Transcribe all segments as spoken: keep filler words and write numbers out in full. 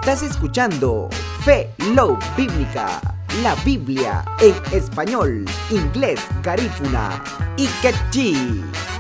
Estás escuchando Fe Love Bíblica, la Biblia en español, inglés, garífuna y quechí.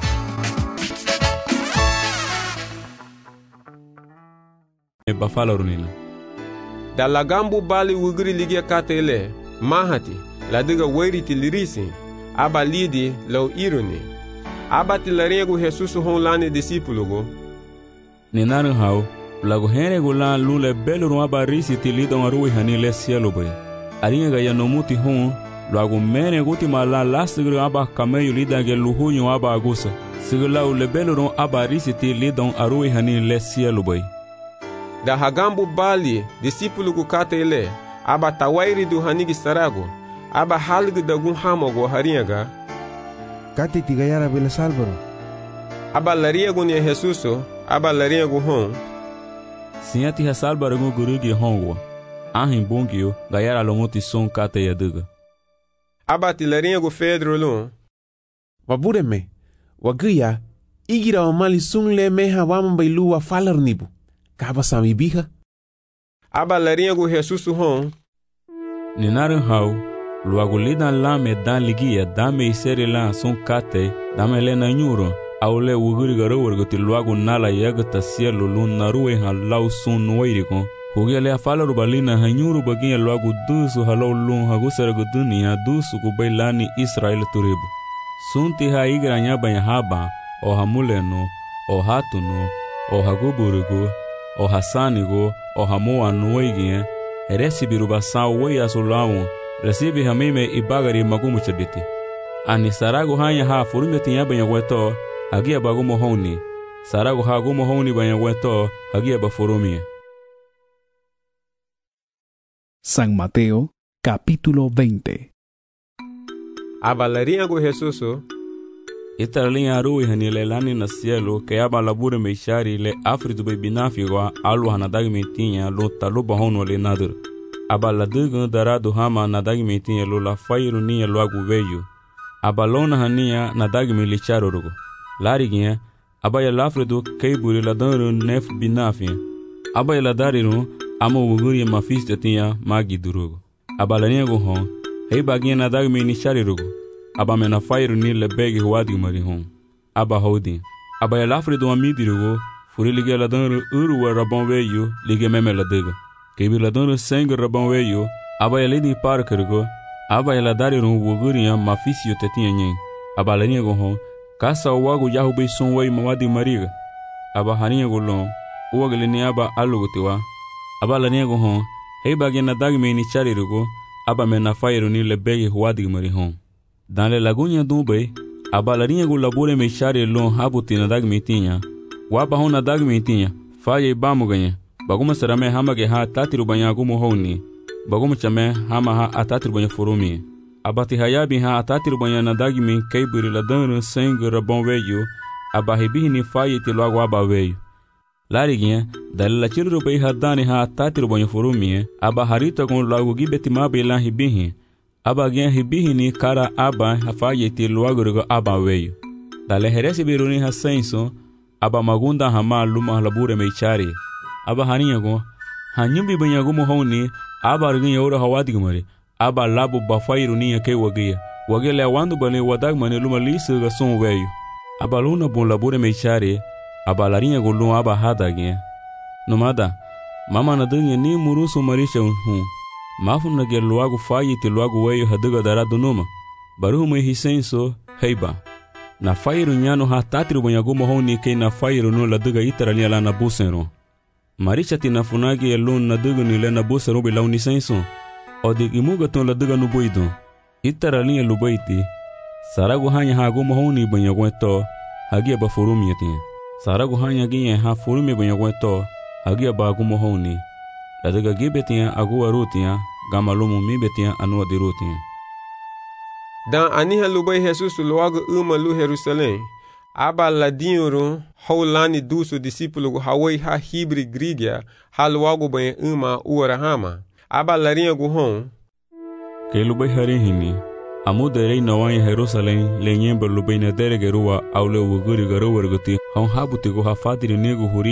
Bafala runina. Da lagambu bali wugri ligia katele, mahati, la diga weri ti lirisi, aba lidi lau ironi. Aba ti larego Jesus hon lani discípulo. Ninaru hau, lago hene gulan lule belu aba risi ti lidon arui hani le cielo boy. Aringa ga yanomuti hon, lago mene guti mala lastigru aba kameyu lida ge luhunyo aba agusa. Sigula ule belu aba risi ti lidon arui hani le cielo boy. Da hagambu bali discípulo gu katele, aba tawairi du hanigi sarago, aba halgu da gun hamogo haringa. Kati tigayara bela salvaro. Aba lariego ni Jesuso, aba lariego hon. Sinyati ha salvaro gu gurugi hongwa. Ahin bongio gayara lomuti son kate yaduga. Aba ti lariego Pedro lun. Wabureme, waguya, igira omali sungle meha wamba ilu wa falar nibu. Kaba sami biha. Aba lariego Jesuso hon. Ninaru hau. Luago lidan lame dan ligia dame iseri lan son kate dame lena nyuro aule wuguri garo wargoti luago nala yagata cielo lun narue han lau son noiriko hugia le afala rubalina hanyuru bagia luago dusu halau lun hagusera gudunia dusu kubailani Israel turibu sunti ha igranya banya haba o hamuleno o hatuno o haguburigo o hasanigo o hamoa noigien eresi birubasa weya sulawo recibe hamime ibagari magumu chaditi. Ani sarago hanya ha furume tinya banya weto, hagia bagumo honi. Sarago ha gumo honi banya weto, hagia bafurumie. San Mateo, capítulo veinte. Aba go Jesuso. Ita linha arui hanile lani na cielo, que aba labure meishari le afritu bebinafigwa, alu hanadag metinya, lo taluba hono le nadur. Aba ladugu daradu hama nadagimi tinye lo la fairu niya lo agu veyu. Aba lona hania nadagimi licharo rugo. Lariginye, aba ya lafredu keiburi ladanru nef binafye. Aba ya ladariru ama wuguri mafiste tinya magi durugo. Aba laniego hon, hei bagiye nadagimi nishari rugo. Aba mena fairu ni lebegi huwadi mari hon. Aba houdin. Aba ya lafredu amidi rugo, furi lige ladanru uru wa rabon veyu lige meme laduga. Kebi ladonru sengu rabon weyo, aba ya ledi parkergo, aba ya ladari ron wuguriya mafisio tetinha nyen. Aba lania go hon, kasa wagu yahu be son wey mawadi mariga. Aba hania go lon, uwagli ni aba alugotiwa. Aba lania go hon, hei bagi na dagme ni chari rugo, aba me na fairu ni lebegi huwadi mari hon. Dan le lagunya dumbe, aba lania go labure me chari lon habuti na dagme tinya. Waba hon na dagme tinya, faye bamu ganya. Baguma sarame hama ge ha tatiru banya gumu honi. Baguma chame hama ha atatiru banya furumi. Abati hayabi ha atatiru banya nadagimi keiburi ladanru sengu rabon weyo. Abahibihi ni fayi ti loago aba weyo. Lariginha, dalila chiru bei hadani ha atatiru banya furumi. Aba harita kon loago gibeti mabe lan hibihi. Aba gen hibihi ni kara aba hafayi ti loago rugo aba weyo. Dale heresi biruni ha senso. Aba magunda hama luma labure meichari. Aba haniyago hanyumbi banyago mohoni aba argin yora hawadigmari aba labu bafairu niya ke wagiya wagele wandu bale wadagmane luma lisu ga son weyu aba luna bon labure meichari aba larinya golun aba hadage nomada mama na dunya ni murusu marisha hu mafu na geluago fayi te luago weyu haduga darado numa baru me hisenso heiba na fairu nyano ha tatru banyago mohoni ke na fairu no laduga itarani ala na busero Marisha tina funagi ya lun na dugu ni le na busa robi lau ni senso. O di imuga ton la duga nubuido. Itara liya lubaiti. Saragu hanya ha gumo honi banya gweto. Hagia ba furumi yatin. Saragu hanya ginye ha furumi banya gweto. Hagia ba gumo honi. La duga gibetia agua rutia. Gama lumu mibetia anua di rutia. Dan aniha lubay Jesus luago uma lu Jerusalém. Aba ladinho haulani duso discípulo hawai ha hibri grigia haluago bem uma urahama aba larinha guhon que lubay harihini amuderei nawan Jerusalém lenyember lubay na deregerua aule wuguri garu wargati hon habuti go ha fadiri nego huri